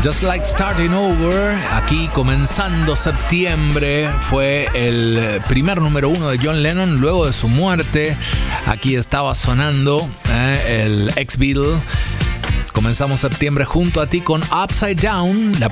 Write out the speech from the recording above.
Just Like Starting Over, aquí comenzando septiembre, fue el primer número 1 de John Lennon luego de su muerte. Aquí estaba sonando el ex-Beatle. Comenzamos septiembre junto a ti con Upside Down, la